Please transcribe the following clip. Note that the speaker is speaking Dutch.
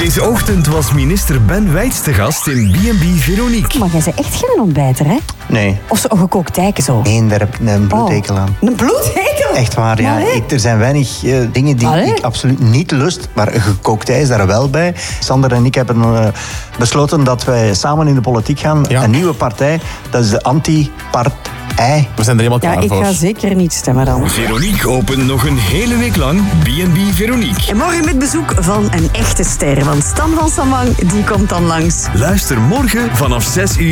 Deze ochtend was minister Ben Wijts te gast in B&B Veronique. Maar jij bent echt geen ontbijter, hè? Nee. Of zo gekookt eiken zo. Nee, daar heb ik een bloedhekel aan. Een bloedhekel? Echt waar, ja. Er zijn weinig dingen die ik absoluut niet lust, maar gekookt ei is daar wel bij. Sander en ik hebben besloten dat wij samen in de politiek gaan. Ja. Een nieuwe partij, dat is de anti-partij. We zijn er helemaal klaar voor. Ik ga zeker niet stemmen dan. Veronique opent nog een hele week lang B&B Veronique. En morgen met bezoek van een echte ster. Want Stan van Samang, die komt dan langs. Luister morgen vanaf 6 uur.